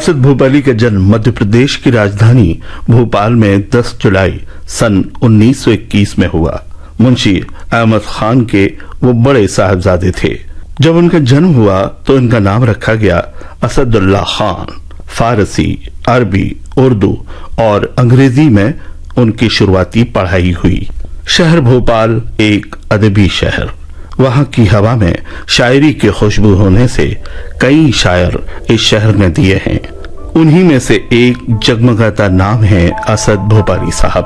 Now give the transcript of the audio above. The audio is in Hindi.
असद भोपाली का जन्म मध्य प्रदेश की राजधानी भोपाल में 10 जुलाई सन 1921 में हुआ। मुंशी अहमद खान के वो बड़े साहबजादे थे। जब उनका जन्म हुआ तो इनका नाम रखा गया असदुल्ला खान। फारसी, अरबी, उर्दू और अंग्रेजी में उनकी शुरुआती पढ़ाई हुई। शहर भोपाल एक अदबी शहर। वहां की हवा में शायरी की खुशबू होने से कई शायर इस शहर में दिए हैं। उन्हीं में से एक जगमगाता नाम है असद भोपाली साहब